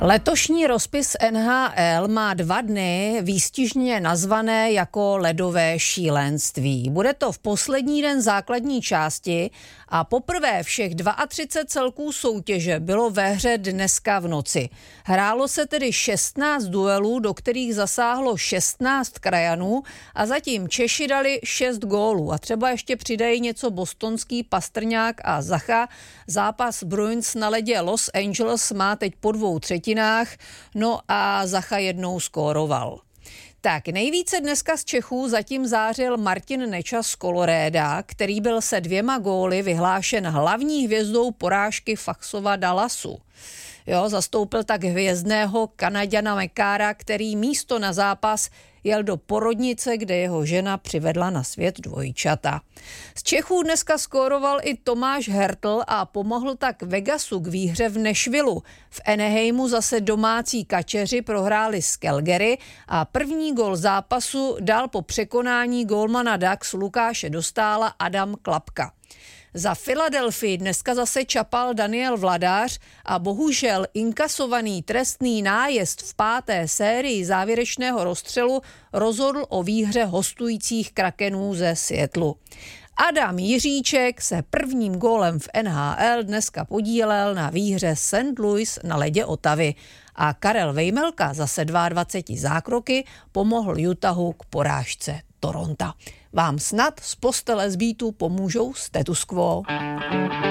Letošní rozpis NHL má 2 dny výstižně nazvané jako ledové šílenství. Bude to v poslední den základní části a poprvé všech 32 celků soutěže bylo ve hře dneska v noci. Hrálo se tedy 16 duelů, do kterých zasáhlo 16 krajanů a zatím Češi dali 6 gólů. A třeba ještě přidají něco bostonský Pastrňák a Zacha. Zápas Bruins na ledě Los Angeles má teď po 2/3, no a Zacha jednou skóroval. Tak nejvíce dneska z Čechů zatím zářil Martin Nečas z Koloréda, který byl se 2 góly vyhlášen hlavní hvězdou porážky Faxova Dallasu. Zastoupil tak hvězdného Kanaďana Mekára, který místo na zápas jel do porodnice, kde jeho žena přivedla na svět dvojčata. Z Čechů dneska skóroval i Tomáš Hertl a pomohl tak Vegasu k výhře v Nashvillu. V Anaheimu zase domácí kačeři prohráli s Calgary a první gól zápasu dal po překonání gólmana Ducks Lukáše Dostála Adam Klapka. Za Filadelfii dneska zase čapal Daniel Vladář a bohužel inkasovaný trestný nájezd v 5. sérii závěrečného rozstřelu rozhodl o výhře hostujících Krakenů ze Seattlu. Adam Jiříček se prvním gólem v NHL dneska podílel na výhře St. Louis na ledě Ottavy a Karel Vejmelka zase 22 zákroky pomohl Utahu k porážce Toronta. Vám snad z postele z Beatu pomůžou status quo.